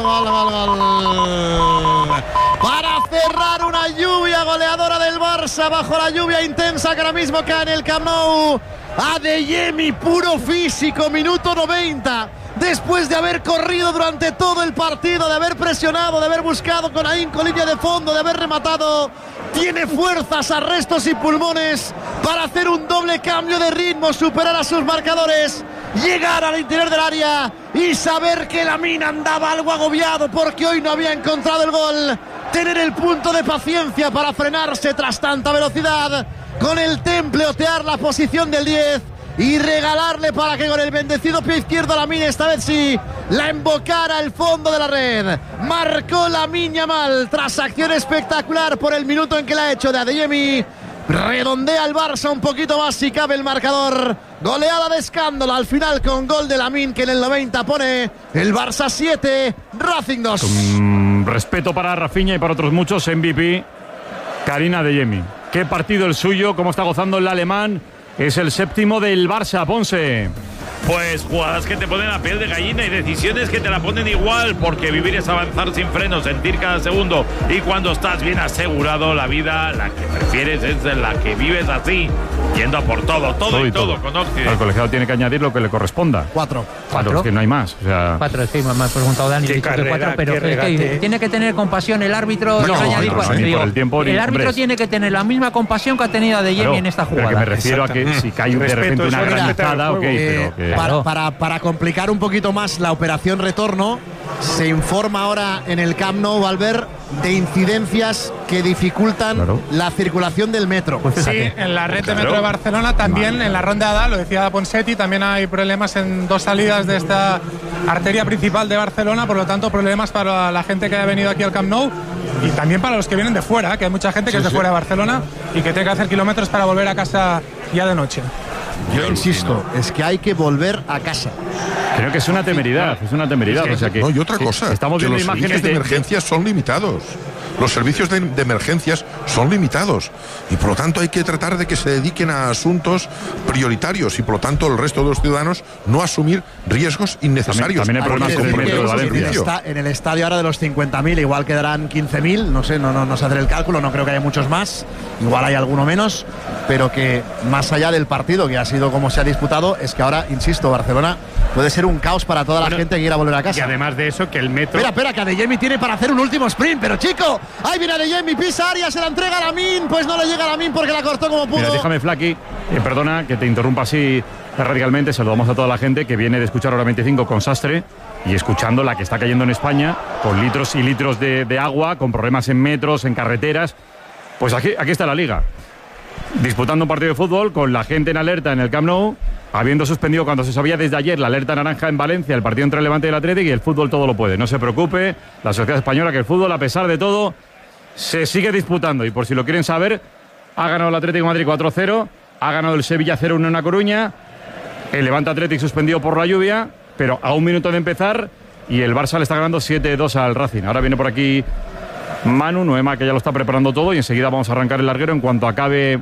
Para cerrar una lluvia goleadora del Barça bajo la lluvia intensa que ahora mismo cae en el Camp Nou. Adeyemi, puro físico, minuto 90. Después de haber corrido durante todo el partido, de haber presionado, de haber buscado con ahínco línea de fondo, de haber rematado, tiene fuerzas, arrestos y pulmones para hacer un doble cambio de ritmo, superar a sus marcadores, llegar al interior del área y saber que Lamine andaba algo agobiado porque hoy no había encontrado el gol. Tener el punto de paciencia para frenarse tras tanta velocidad, con el temple otear la posición del 10 y regalarle para que con el bendecido pie izquierdo Lamine esta vez sí la embocara al fondo de la red. Marcó Lamine Yamal tras acción espectacular por el minuto en que la ha hecho de Adeyemi. Redondea el Barça un poquito más si cabe el marcador. Goleada de escándalo al final con gol de Lamine, que en el 90 pone el Barça 7, Racing 2. Con respeto para Rafinha y para otros muchos, MVP Karim Adeyemi. Qué partido el suyo, cómo está gozando el alemán. Es el séptimo del Barça, Ponce. Pues jugadas que te ponen la piel de gallina y decisiones que te la ponen igual, porque vivir es avanzar sin freno, sentir cada segundo, y cuando estás bien asegurado, la vida, la que prefieres es la que vives así, yendo a por todo y todo con Occidente. El colegiado tiene que añadir lo que le corresponda. 4. Claro, es que no hay más. O sea... 4, sí, me ha preguntado Dani. Qué carrera, 4, pero es que tiene que tener compasión el árbitro. No, por el tiempo, el árbitro tiene que tener la misma compasión que ha tenido Adeyemi en esta jugada. Pero que me refiero a que si cae de repente una granizada, pero que... Para complicar un poquito más la operación retorno, se informa ahora en el Camp Nou, Albert, de incidencias que dificultan la circulación del metro. Pues sí, en la red de metro de Barcelona también, en la ronda de Adal, lo decía Ponseti, también hay problemas en 2 salidas de esta arteria principal de Barcelona, por lo tanto problemas para la gente que ha venido aquí al Camp Nou y también para los que vienen de fuera, que hay mucha gente que es de fuera de Barcelona y que tiene que hacer kilómetros para volver a casa ya de noche. Yo insisto, es que hay que volver a casa. Creo que es una temeridad, o sea que... No, y otra cosa, estamos que viendo los imágenes servicios de emergencias son limitados. Los servicios de emergencias son limitados y por lo tanto hay que tratar de que se dediquen a asuntos prioritarios y por lo tanto el resto de los ciudadanos no asumir riesgos innecesarios. También hay problemas con el metro de Valencia. En el estadio ahora de los 50.000 igual quedarán 15.000, no sé, no sé hacer el cálculo, no creo que haya muchos más, igual hay alguno menos, pero que más allá del partido que ha sido como se ha disputado, es que ahora, insisto, Barcelona puede ser un caos para toda la gente que quiera volver a casa. Y además de eso, que el metro... Espera, que Adeyemi tiene para hacer un último sprint, pero chico, ahí viene Adeyemi, pisa área, se la entrega a Lamine, pues no le llega a Lamine porque la cortó como pudo. Mira, déjame, Flaki, perdona que te interrumpa así radicalmente, saludamos a toda la gente que viene de escuchar Hora 25 con Sastre y escuchando la que está cayendo en España, con litros y litros de agua, con problemas en metros, en carreteras. Pues aquí está la Liga, disputando un partido de fútbol con la gente en alerta en el Camp Nou, habiendo suspendido cuando se sabía desde ayer la alerta naranja en Valencia, el partido entre el Levante y el Atlético, y el fútbol todo lo puede. No se preocupe, la sociedad española, que el fútbol, a pesar de todo, se sigue disputando. Y por si lo quieren saber, ha ganado el Atlético de Madrid 4-0, ha ganado el Sevilla 0-1 en La Coruña, el Levante Atlético suspendido por la lluvia, pero a un minuto de empezar, y el Barça le está ganando 7-2 al Racing. Ahora viene por aquí Manu, Noema, que ya lo está preparando todo, y enseguida vamos a arrancar el larguero en cuanto acabe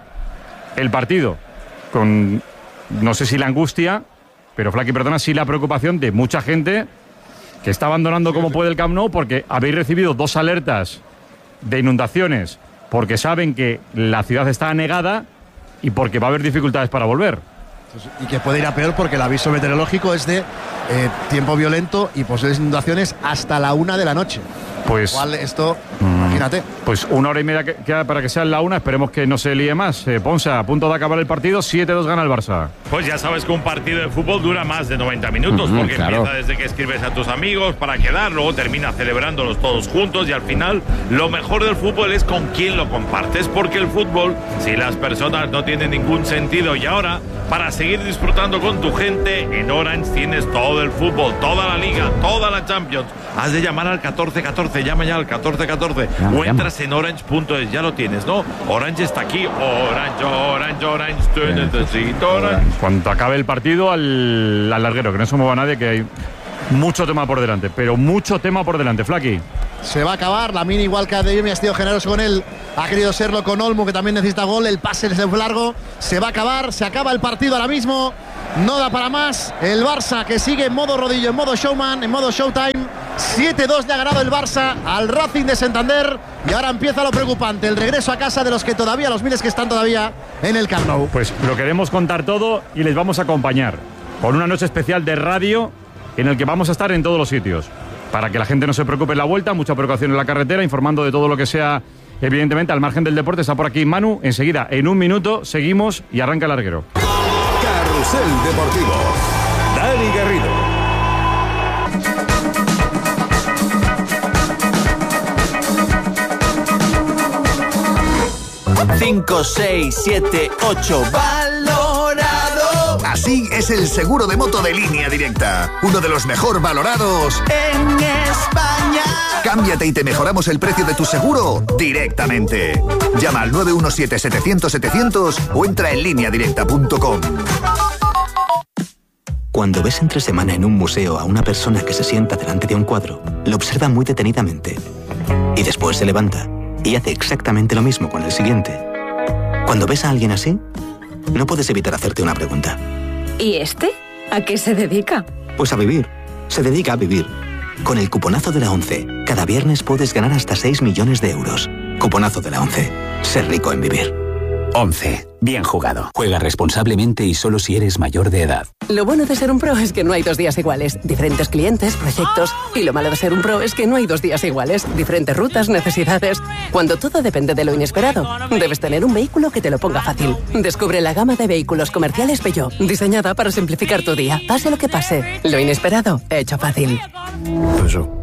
el partido, con... no sé si la angustia, pero Flaki, perdona, sí la preocupación de mucha gente que está abandonando como puede el Camp Nou porque habéis recibido 2 alertas de inundaciones, porque saben que la ciudad está anegada y porque va a haber dificultades para volver. Y que puede ir a peor porque el aviso meteorológico es de tiempo violento y posibles inundaciones hasta la 1 de la noche. Pues igual esto, imagínate. Pues 1 hora y media queda para que sea la 1. Esperemos que no se líe más. Ponce, a punto de acabar el partido, 7-2 gana el Barça. Pues ya sabes que un partido de fútbol dura más de 90 minutos, porque empieza desde que escribes a tus amigos para quedar, luego termina celebrándolos todos juntos y al final lo mejor del fútbol es con quién lo compartes, porque el fútbol, si las personas no tienen ningún sentido, y ahora, para seguir disfrutando con tu gente, en Orange tienes todo el fútbol, toda la Liga, toda la Champions. Has de llamar al 1414, llama ya al 1414 o entras en orange.es, ya lo tienes, ¿no? Orange está aquí, Orange, te necesito, Orange. Cuando acabe el partido al larguero, que no se mueva nadie, que hay mucho tema por delante, pero mucho tema por delante, Flaki. Se va a acabar, Lamine igual que Adeyemi ha sido generoso con él, ha querido serlo con Olmo, que también necesita gol, el pase se fue largo, se va a acabar, se acaba el partido ahora mismo, no da para más, el Barça que sigue en modo rodillo, en modo showman, en modo showtime, 7-2 le ha ganado el Barça al Racing de Santander. Y ahora empieza lo preocupante, el regreso a casa de los miles que están todavía en el Camp Nou. Pues lo queremos contar todo y les vamos a acompañar con una noche especial de radio en el que vamos a estar en todos los sitios. Para que la gente no se preocupe en la vuelta, mucha precaución en la carretera, informando de todo lo que sea, evidentemente, al margen del deporte. Está por aquí Manu. Enseguida, en un minuto, seguimos y arranca el larguero. Carrusel Deportivo. Dani Garrido. 5, 6, 7, 8, valorado. Así es el seguro de moto de Línea Directa, uno de los mejor valorados en España. Cámbiate y te mejoramos el precio de tu seguro directamente. Llama al 917-700-700 o entra en lineadirecta.com. Cuando ves entre semana en un museo a una persona que se sienta delante de un cuadro, lo observa muy detenidamente y después se levanta y hace exactamente lo mismo con el siguiente. Cuando ves a alguien así, no puedes evitar hacerte una pregunta. ¿Y este? ¿A qué se dedica? Pues a vivir. Se dedica a vivir. Con el cuponazo de la 11, cada viernes puedes ganar hasta 6 millones de euros. Cuponazo de la 11. Ser rico en vivir. 11. Bien jugado. Juega responsablemente y solo si eres mayor de edad. Lo bueno de ser un pro es que no hay 2 días iguales. Diferentes clientes, proyectos. Y lo malo de ser un pro es que no hay 2 días iguales. Diferentes rutas, necesidades. Cuando todo depende de lo inesperado, debes tener un vehículo que te lo ponga fácil. Descubre la gama de vehículos comerciales Peugeot, diseñada para simplificar tu día. Pase lo que pase, lo inesperado, hecho fácil. Peugeot.